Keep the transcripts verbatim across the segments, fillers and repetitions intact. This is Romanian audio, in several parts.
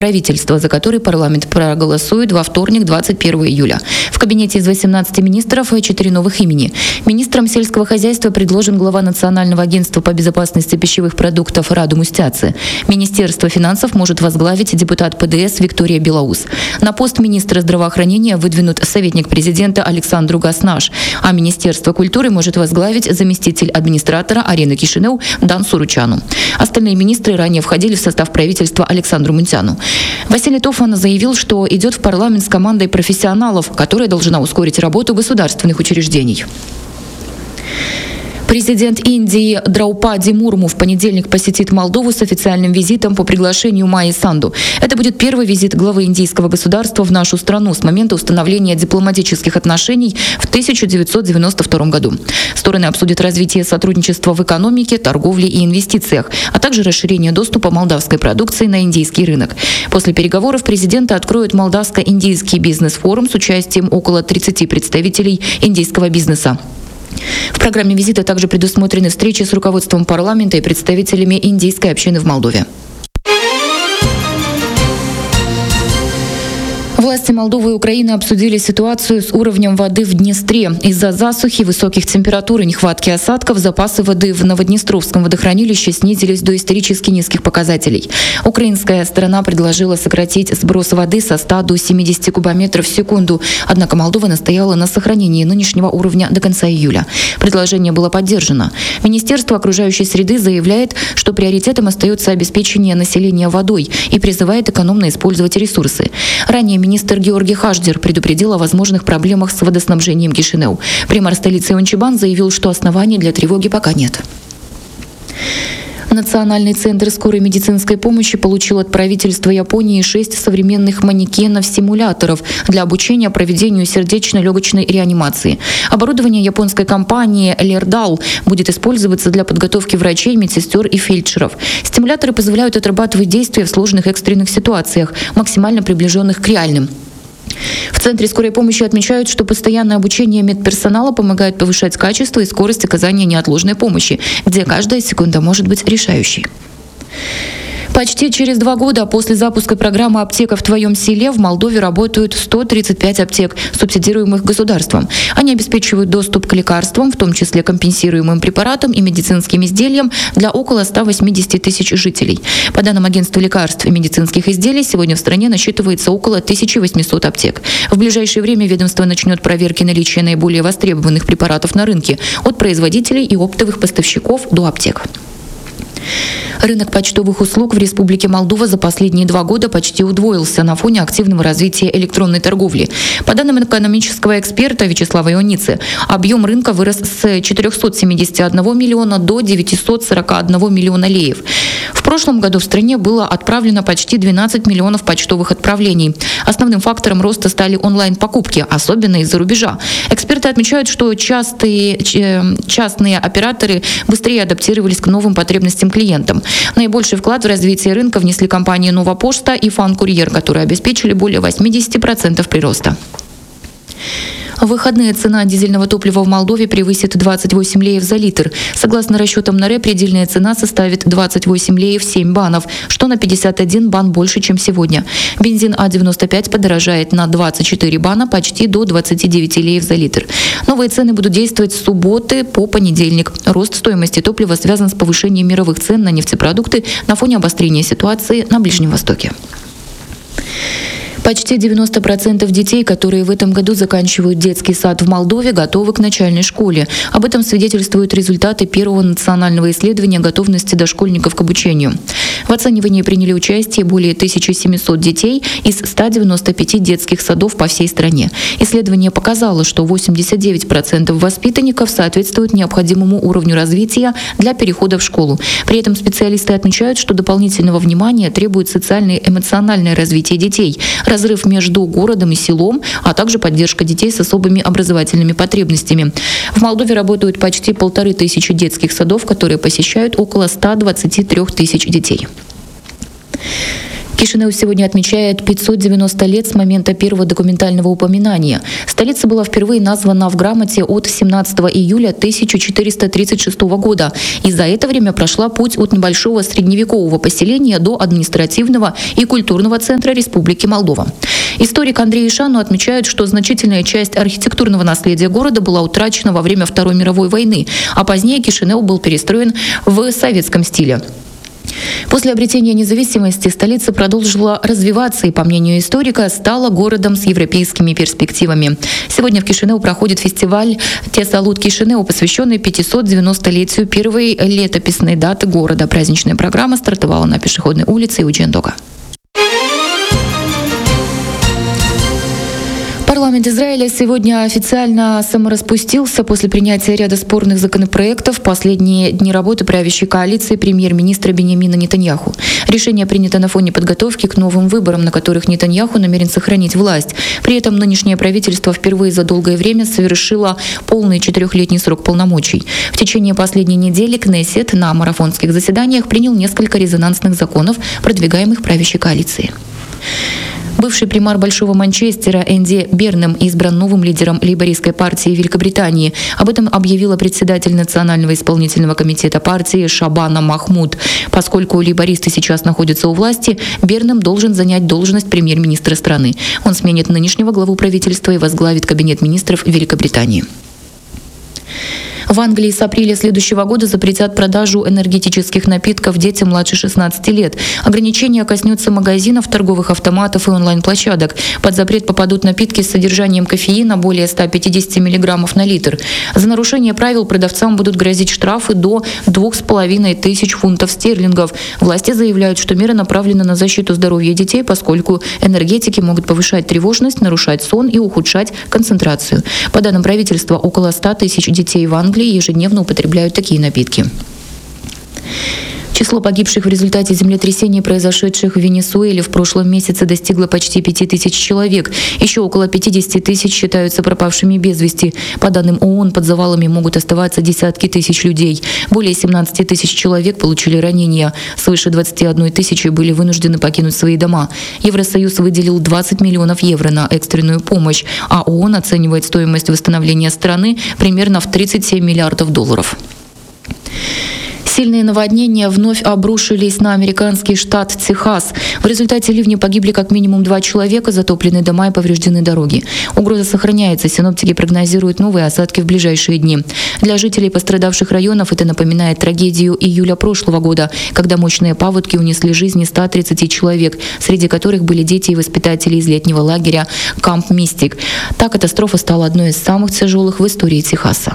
правительства, за который парламент проголосует во вторник, двадцать первого июля. В кабинете из восемнадцати министров четыре новых имени. Министром сельского хозяйства предложен глава Национального агентства по безопасности пищевых продуктов Раду Мустяцы. Министерство финансов может возглавить депутат ПДС Виктория Белоус. На пост министра здравоохранения выдвинут советник президента Александр Гаснаш, а Министерство культуры может возглавить заместитель администратора Арены Кишинев Дан Суручану. Остальные министры ранее входили в состав правительства Александру Мунтяну. Василий Тофан заявил, что идет в парламент с командой профессионалов, которая должна ускорить работу государственных учреждений. Президент Индии Драупади Мурму в понедельник посетит Молдову с официальным визитом по приглашению Майи Санду. Это будет первый визит главы индийского государства в нашу страну с момента установления дипломатических отношений в тысяча девятьсот девяносто втором году. Стороны обсудят развитие сотрудничества в экономике, торговле и инвестициях, а также расширение доступа молдавской продукции на индийский рынок. После переговоров президента откроют молдавско-индийский бизнес-форум с участием около тридцати представителей индийского бизнеса. В программе визита также предусмотрены встречи с руководством парламента и представителями индийской общины в Молдове. Власти Молдовы и Украины обсудили ситуацию с уровнем воды в Днестре. Из-за засухи, высоких температур и нехватки осадков запасы воды в Новоднестровском водохранилище снизились до исторически низких показателей. Украинская сторона предложила сократить сброс воды со ста до семидесяти кубометров в секунду. Однако Молдова настояла на сохранении нынешнего уровня до конца июля. Предложение было поддержано. Министерство окружающей среды заявляет, что приоритетом остается обеспечение населения водой и призывает экономно использовать ресурсы. Ранее министр Георгий Хаждер предупредил о возможных проблемах с водоснабжением Кишинев. Примар столицы Ончибан заявил, что оснований для тревоги пока нет. Национальный центр скорой медицинской помощи получил от правительства Японии шесть современных манекенов-симуляторов для обучения проведению сердечно-легочной реанимации. Оборудование японской компании Лердал будет использоваться для подготовки врачей, медсестер и фельдшеров. Стимуляторы позволяют отрабатывать действия в сложных экстренных ситуациях, максимально приближенных к реальным. В Центре скорой помощи отмечают, что постоянное обучение медперсонала помогает повышать качество и скорость оказания неотложной помощи, где каждая секунда может быть решающей. Почти через два года после запуска программы «Аптека в твоем селе» в Молдове работают сто тридцать пять аптек, субсидируемых государством. Они обеспечивают доступ к лекарствам, в том числе компенсируемым препаратам и медицинским изделиям, для около ста восьмидесяти тысяч жителей. По данным Агентства лекарств и медицинских изделий, сегодня в стране насчитывается около тысячи восьмисот аптек. В ближайшее время ведомство начнет проверки наличия наиболее востребованных препаратов на рынке, от производителей и оптовых поставщиков до аптек. Рынок почтовых услуг в Республике Молдова за последние два года почти удвоился на фоне активного развития электронной торговли. По данным экономического эксперта Вячеслава Ионицы, объем рынка вырос с четырёхсот семидесяти одного миллиона до девятисот сорока одного миллиона леев. В прошлом году в стране было отправлено почти двенадцать миллионов почтовых отправлений. Основным фактором роста стали онлайн-покупки, особенно из-за рубежа. Эксперты отмечают, что частые, частные операторы быстрее адаптировались к новым потребностям клиентам. Наибольший вклад в развитие рынка внесли компании «Нова Пошта» и «Фан-Курьер», которые обеспечили более восьмидесяти процентов прироста. В выходные цена дизельного топлива в Молдове превысит двадцать восемь леев за литр. Согласно расчетам НАРЭ, предельная цена составит двадцать восемь леев семь банов, что на пятьдесят один бан больше, чем сегодня. Бензин А девяносто пять подорожает на двадцать четыре бана, почти до двадцати девяти леев за литр. Новые цены будут действовать с субботы по понедельник. Рост стоимости топлива связан с повышением мировых цен на нефтепродукты на фоне обострения ситуации на Ближнем Востоке. Почти девяносто процентов детей, которые в этом году заканчивают детский сад в Молдове, готовы к начальной школе. Об этом свидетельствуют результаты первого национального исследования готовности дошкольников к обучению. В оценивании приняли участие более тысячи семисот детей из ста девяноста пяти детских садов по всей стране. Исследование показало, что восемьдесят девять процентов воспитанников соответствуют необходимому уровню развития для перехода в школу. При этом специалисты отмечают, что дополнительного внимания требует социальное и эмоциональное развитие детей, разрыв между городом и селом, а также поддержка детей с особыми образовательными потребностями. В Молдове работают почти полторы тысячи детских садов, которые посещают около ста двадцати трёх тысяч детей. Кишинев сегодня отмечает пятьсот девяносто лет с момента первого документального упоминания. Столица была впервые названа в грамоте от семнадцатого июля тысяча четыреста тридцать шестого года. И за это время прошла путь от небольшого средневекового поселения до административного и культурного центра Республики Молдова. Историк Андрей Ишану отмечает, что значительная часть архитектурного наследия города была утрачена во время Второй мировой войны, а позднее Кишинев был перестроен в советском стиле. После обретения независимости столица продолжила развиваться и, по мнению историка, стала городом с европейскими перспективами. Сегодня в Кишиневе проходит фестиваль «Тесалут Кишинев», посвященный пятисот девяностолетию первой летописной даты города. Праздничная программа стартовала на пешеходной улице Иуджендога. Парламент Израиля сегодня официально самораспустился после принятия ряда спорных законопроектов в последние дни работы правящей коалиции премьер-министра Биньямина Нетаньяху. Решение принято на фоне подготовки к новым выборам, на которых Нетаньяху намерен сохранить власть. При этом нынешнее правительство впервые за долгое время совершило полный четырехлетний срок полномочий. В течение последней недели Кнессет на марафонских заседаниях принял несколько резонансных законов, продвигаемых правящей коалицией. Бывший примар Большого Манчестера Энди Бернем избран новым лидером лейбористской партии Великобритании. Об этом объявила председатель Национального исполнительного комитета партии Шабана Махмуд. Поскольку лейбористы сейчас находятся у власти, Бернем должен занять должность премьер-министра страны. Он сменит нынешнего главу правительства и возглавит кабинет министров Великобритании. В Англии с апреля следующего года запретят продажу энергетических напитков детям младше шестнадцати лет. Ограничения коснутся магазинов, торговых автоматов и онлайн-площадок. Под запрет попадут напитки с содержанием кофеина более ста пятидесяти миллиграммов на литр. За нарушение правил продавцам будут грозить штрафы до двух с половиной тысяч фунтов стерлингов. Власти заявляют, что мера направлена на защиту здоровья детей, поскольку энергетики могут повышать тревожность, нарушать сон и ухудшать концентрацию. По данным правительства, около ста тысяч детей в Англии ежедневно употребляют такие напитки. Число погибших в результате землетрясений, произошедших в Венесуэле, в прошлом месяце достигло почти пяти тысяч человек. Еще около пятидесяти тысяч считаются пропавшими без вести. По данным ООН, под завалами могут оставаться десятки тысяч людей. Более семнадцати тысяч человек получили ранения. Свыше двадцати одной тысячи были вынуждены покинуть свои дома. Евросоюз выделил двадцать миллионов евро на экстренную помощь, а ООН оценивает стоимость восстановления страны примерно в тридцать семь миллиардов долларов. Сильные наводнения вновь обрушились на американский штат Техас. В результате ливня погибли как минимум два человека, затоплены дома и повреждены дороги. Угроза сохраняется. Синоптики прогнозируют новые осадки в ближайшие дни. Для жителей пострадавших районов это напоминает трагедию июля прошлого года, когда мощные паводки унесли жизни ста тридцати человек, среди которых были дети и воспитатели из летнего лагеря Камп Мистик. Та катастрофа стала одной из самых тяжелых в истории Техаса.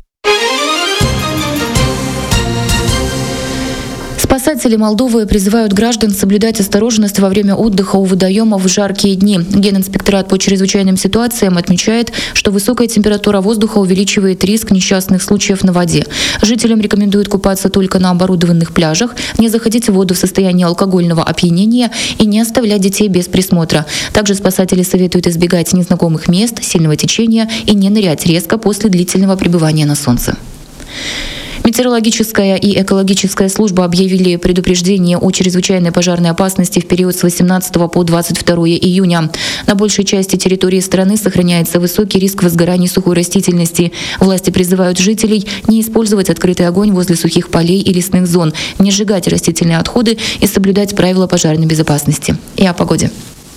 Спасатели Молдовы призывают граждан соблюдать осторожность во время отдыха у водоемов в жаркие дни. Генинспекторат по чрезвычайным ситуациям отмечает, что высокая температура воздуха увеличивает риск несчастных случаев на воде. Жителям рекомендуют купаться только на оборудованных пляжах, не заходить в воду в состоянии алкогольного опьянения и не оставлять детей без присмотра. Также спасатели советуют избегать незнакомых мест, сильного течения и не нырять резко после длительного пребывания на солнце. Метеорологическая и экологическая служба объявили предупреждение о чрезвычайной пожарной опасности в период с восемнадцатого по двадцать второе июня. На большей части территории страны сохраняется высокий риск возгораний сухой растительности. Власти призывают жителей не использовать открытый огонь возле сухих полей и лесных зон, не сжигать растительные отходы и соблюдать правила пожарной безопасности. И о погоде.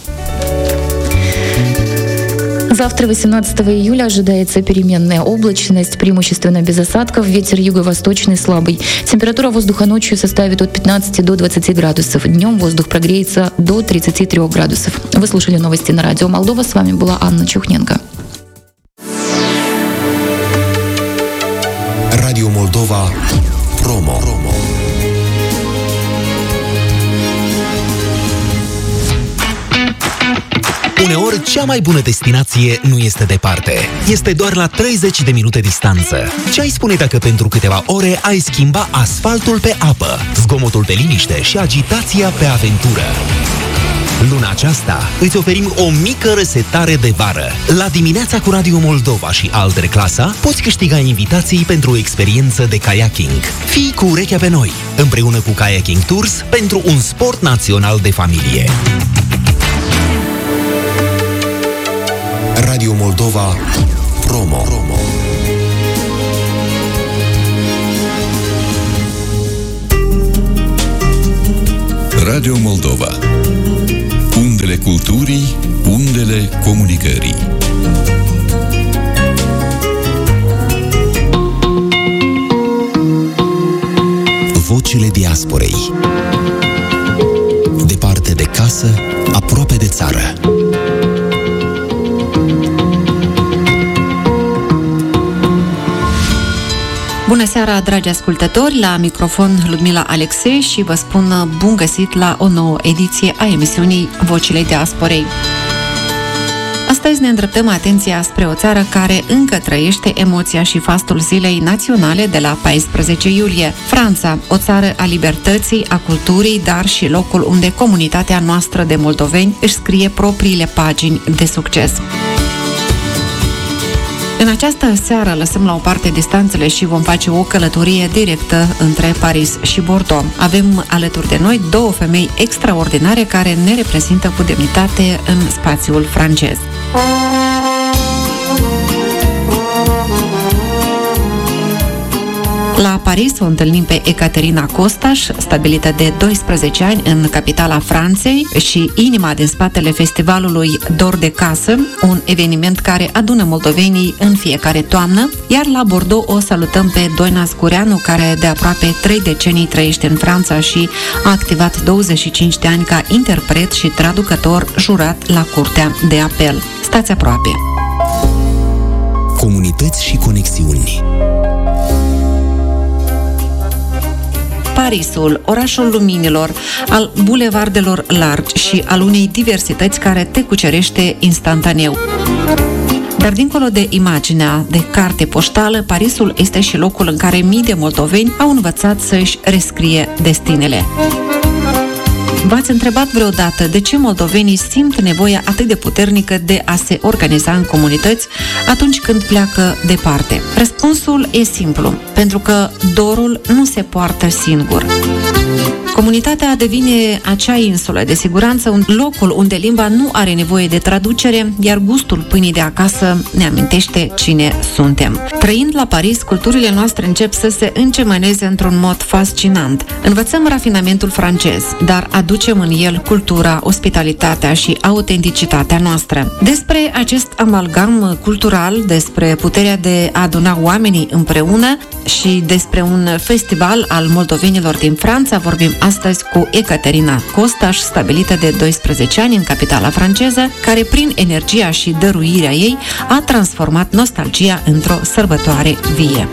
Завтра, восемнадцатого июля, ожидается переменная облачность, преимущественно без осадков, ветер юго-восточный слабый. Температура воздуха ночью составит от пятнадцати до двадцати градусов. Днем воздух прогреется до тридцати трёх градусов. Вы слушали новости на радио Молдова. С вами была Анна Чухненко. Радио Молдова. Промо. Uneori, cea mai bună destinație nu este departe. Este doar la treizeci de minute distanță. Ce ai spune dacă pentru câteva ore ai schimba asfaltul pe apă, zgomotul pe liniște și agitația pe aventură? Luna aceasta îți oferim o mică resetare de vară. La Dimineața cu Radio Moldova și Alter Clasa poți câștiga invitații pentru o experiență de kayaking. Fii cu urechea pe noi, împreună cu Kayaking Tours, pentru un sport național de familie. Radio Moldova Promo. Promo. Radio Moldova. Undele culturii, undele comunicării. Vocile diasporei. Departe de casă, aproape de țară. Bună seara, dragi ascultători! La microfon Ludmila Alexei și vă spun bun găsit la o nouă ediție a emisiunii Vocile Diasporei. Astăzi ne îndreptăm atenția spre o țară care încă trăiește emoția și fastul zilei naționale de la paisprezece iulie. Franța, o țară a libertății, a culturii, dar și locul unde comunitatea noastră de moldoveni își scrie propriile pagini de succes. În această seară lăsăm la o parte distanțele și vom face o călătorie directă între Paris și Bordeaux. Avem alături de noi două femei extraordinare care ne reprezintă cu demnitate în spațiul francez. La Paris o întâlnim pe Ecaterina Costaș, stabilită de doisprezece ani în capitala Franței și inima din spatele festivalului Dor de Casă, un eveniment care adună moldovenii în fiecare toamnă, iar la Bordeaux o salutăm pe Doina Scureanu, care de aproape trei decenii trăiește în Franța și a activat douăzeci și cinci de ani ca interpret și traducător jurat la Curtea de Apel. Stați aproape! Comunități și conexiuni. Parisul, orașul luminilor, al bulevardelor largi și al unei diversități care te cucerește instantaneu. Dar dincolo de imaginea de carte poștală, Parisul este și locul în care mii de moldoveni au învățat să-și rescrie destinele. V-ați întrebat vreodată de ce moldovenii simt nevoia atât de puternică de a se organiza în comunități atunci când pleacă departe? Răspunsul e simplu, pentru că dorul nu se poartă singur. Comunitatea devine acea insulă de siguranță, un locul unde limba nu are nevoie de traducere, iar gustul pâinii de acasă ne amintește cine suntem. Trăind la Paris, culturile noastre încep să se îngemăneze într-un mod fascinant. Învățăm rafinamentul francez, dar aducem în el cultura, ospitalitatea și autenticitatea noastră. Despre acest amalgam cultural, despre puterea de a aduna oamenii împreună și despre un festival al moldovenilor din Franța vorbim astăzi cu Ecaterina Costaș, stabilită de doisprezece ani în capitala franceză, care prin energia și dăruirea ei a transformat nostalgia într-o sărbătoare vie.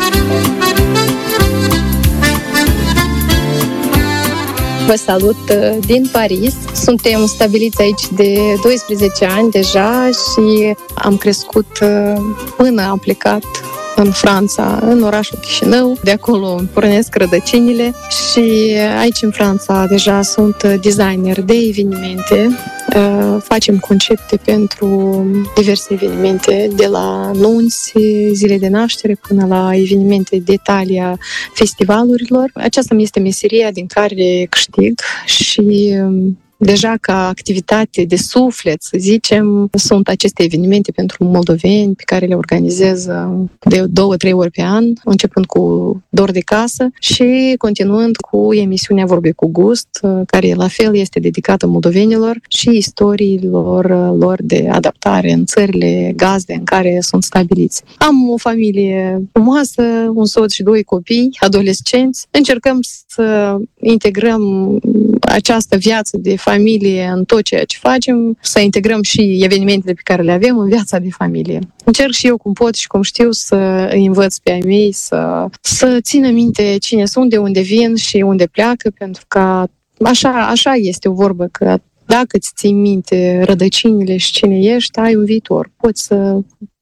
Vă salut din Paris. Suntem stabiliți aici de doisprezece ani deja și am crescut până am plecat în Franța, în orașul Chișinău. De acolo îmi pornesc rădăcinile și aici în Franța deja sunt designer de evenimente. Facem concepte pentru diverse evenimente, de la nunți, zile de naștere, până la evenimente de talia festivalurilor. Aceasta mi este meseria din care câștig și deja ca activitate de suflet, să zicem, sunt aceste evenimente pentru moldoveni pe care le organizez de două, trei ori pe an, începând cu Dor de Casă și continuând cu emisiunea Vorbe cu Gust, care la fel este dedicată moldovenilor și istoriilor lor de adaptare în țările gazde în care sunt stabiliți. Am o familie frumoasă, un soț și doi copii, adolescenți. Încercăm să integrăm această viață de familie în tot ceea ce facem, să integrăm și evenimentele pe care le avem în viața de familie. Încerc și eu cum pot și cum știu să îi învăț pe ai mei să, să țină minte cine sunt, de unde vin și unde pleacă, pentru că așa, așa este o vorbă, că dacă îți ții minte rădăcinile și cine ești, ai un viitor. Poți să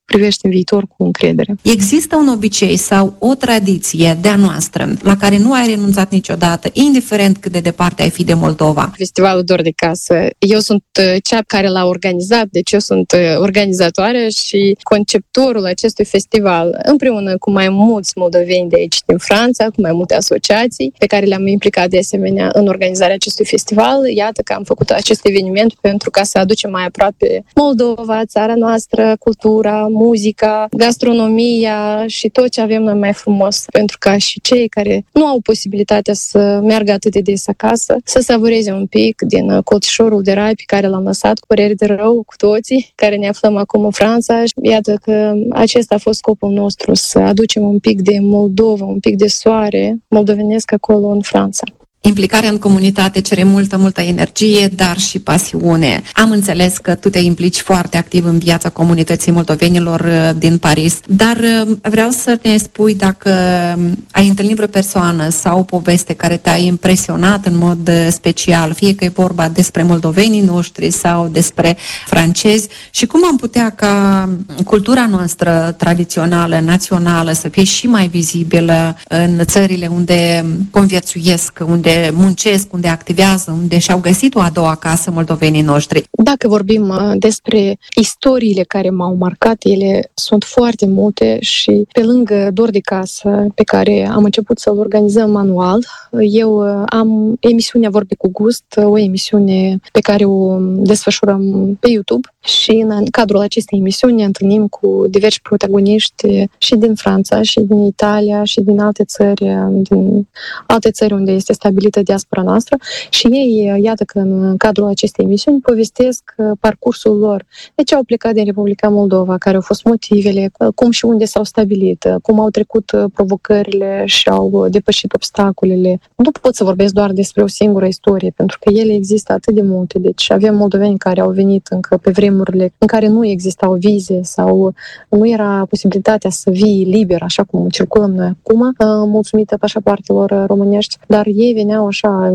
privești în viitor cu încredere. Există un obicei sau o tradiție de-a noastră la care nu ai renunțat niciodată, indiferent cât de departe ai fi de Moldova? Festivalul Dor de Casă. Eu sunt cea care l-a organizat, deci eu sunt organizatoare și conceptorul acestui festival, împreună cu mai mulți moldoveni de aici din Franța, cu mai multe asociații pe care le-am implicat de asemenea în organizarea acestui festival. Iată că am făcut acest eveniment pentru ca să aducem mai aproape Moldova, țara noastră, cultura, muzica, gastronomia și tot ce avem noi mai frumos, pentru ca și cei care nu au posibilitatea să meargă atât de des acasă, să savureze un pic din colțișorul de rai pe care l-am lăsat cu părere de rău cu toții, care ne aflăm acum în Franța. Iată că acesta a fost scopul nostru, să aducem un pic de Moldova, un pic de soare moldovenesc acolo în Franța. Implicarea în comunitate cere multă, multă energie, dar și pasiune. Am înțeles că tu te implici foarte activ în viața comunității moldovenilor din Paris, dar vreau să ne spui dacă ai întâlnit vreo persoană sau o poveste care te-a impresionat în mod special, fie că e vorba despre moldovenii noștri sau despre francezi, și cum am putea ca cultura noastră tradițională, națională, să fie și mai vizibilă în țările unde conviețuiesc, unde muncesc, unde activează, unde și-au găsit o a doua casă moldovenii noștri. Dacă vorbim despre istoriile care m-au marcat, ele sunt foarte multe și pe lângă Dor de Casă, pe care am început să-l organizăm anual, eu am emisiunea Vorbe cu Gust, o emisiune pe care o desfășurăm pe YouTube și în cadrul acestei emisiuni ne întâlnim cu diversi protagoniști și din Franța, și din Italia, și din alte țări, din alte țări unde este stabilită diaspora noastră și ei, iată că în cadrul acestei emisiuni povestesc parcursul lor. De ce au plecat din Republica Moldova, care au fost motivele, cum și unde s-au stabilit, cum au trecut provocările și au depășit obstacolele. Nu pot să vorbesc doar despre o singură istorie, pentru că ele există atât de multe. Deci avem moldoveni care au venit încă pe vremurile în care nu existau vize sau nu era posibilitatea să vii liber, așa cum circulăm noi acum, mulțumită pașapoartelor românești, dar ei veneau așa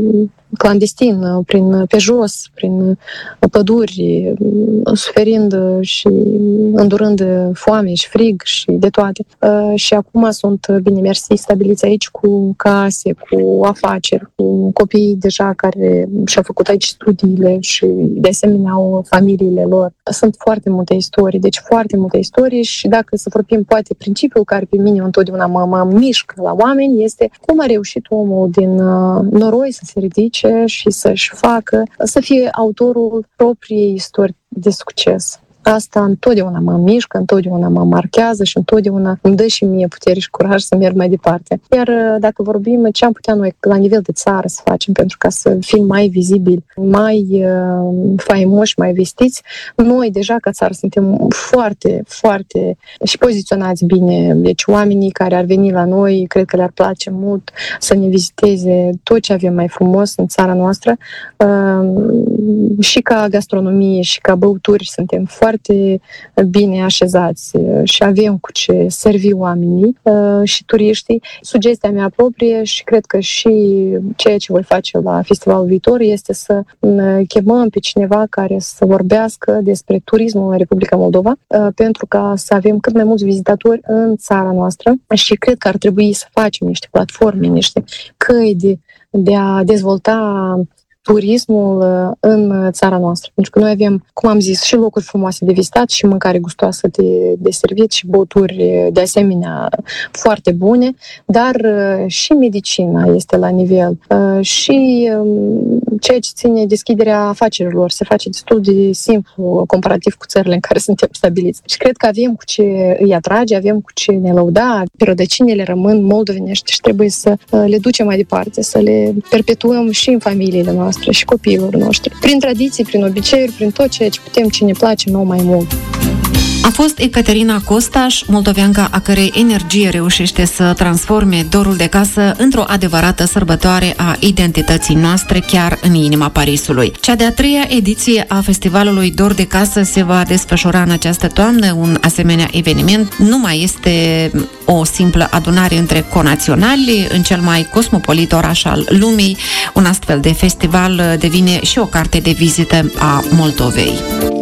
clandestin, prin, pe jos, prin păduri, suferind și îndurând foame și frig și de toate. Și acum sunt, bine mersi, stabiliți aici cu case, cu afaceri, cu copii deja care și-au făcut aici studiile și de asemenea au familiile lor. Sunt foarte multe istorii, deci foarte multe istorii și dacă să vorbim poate principiul care pe mine întotdeauna mă, mă mișcă la oameni este cum a reușit omul din noroi să se ridice și să-și facă, să fie autorul propriei istorii de succes. Asta întotdeauna mă mișcă, întotdeauna mă marchează și întotdeauna îmi dă și mie putere și curaj să merg mai departe. Iar dacă vorbim ce am putea noi la nivel de țară să facem pentru ca să fim mai vizibili, mai uh, faimoși, mai vestiți, noi deja ca țară suntem foarte, foarte și poziționați bine. Deci oamenii care ar veni la noi, cred că le-ar place mult să ne viziteze tot ce avem mai frumos în țara noastră. Uh, și ca gastronomie și ca băuturi suntem foarte foarte bine așezați și avem cu ce servi oamenii și turiștii. Sugestia mea proprie și cred că și ceea ce voi face la festivalul viitor este să chemăm pe cineva care să vorbească despre turismul în Republica Moldova pentru ca să avem cât mai mulți vizitatori în țara noastră și cred că ar trebui să facem niște platforme, niște căi de, de a dezvolta turismul în țara noastră. Pentru că noi avem, cum am zis, și locuri frumoase de vizitat, și mâncare gustoasă de, de servit, și băuturi de asemenea foarte bune, dar și medicina este la nivel. Și ceea ce ține deschiderea afacerilor se face destul de simplu comparativ cu țările în care suntem stabiliți. Și cred că avem cu ce îi atrage, avem cu ce ne lăuda, rădăcinile rămân moldovenești și trebuie să le ducem mai departe, să le perpetuăm și în familiile noastre și copiilor noștri. Prin tradiții, prin obiceiuri, prin tot ceea ce putem, ce ne place nou mai mult. A fost Ecaterina Costaș, moldoveanca a cărei energie reușește să transforme dorul de casă într-o adevărată sărbătoare a identității noastre chiar în inima Parisului. Cea de-a treia ediție a festivalului Dor de Casă se va desfășura în această toamnă. Un asemenea eveniment nu mai este o simplă adunare între conaționali în cel mai cosmopolit oraș al lumii. Un astfel de festival devine și o carte de vizită a Moldovei.